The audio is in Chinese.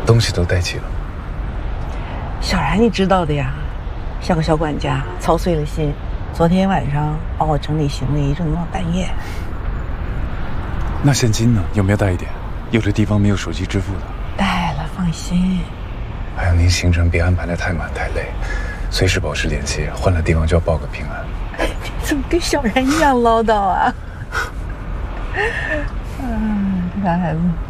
东西都带齐了。 小然你知道的呀，像个小管家，操碎了心。昨天晚上帮我整理行李，整到半夜。 那现金呢？有没有带一点？有的地方没有手机支付的。 带了，放心。 还有您行程别安排得太满太累，随时保持联系，换了地方就要报个平安。 你怎么跟小然一样唠叨啊？这傻孩子。